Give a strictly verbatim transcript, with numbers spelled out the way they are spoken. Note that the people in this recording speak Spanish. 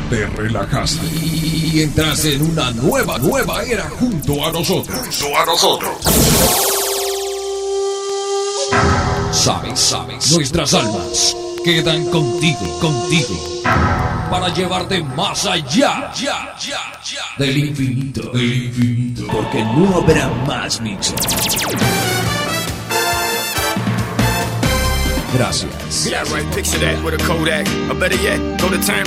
te relajaste y entraste en una nueva, nueva era junto a nosotros. Junto a nosotros. Sabes, sabes, nuestras almas quedan contigo, contigo, para llevarte más allá, ya, ya, ya, del infinito, del infinito, porque no habrá más mixes. Gracias. Yeah, right, picture that with a Kodak. Or better yet, go to time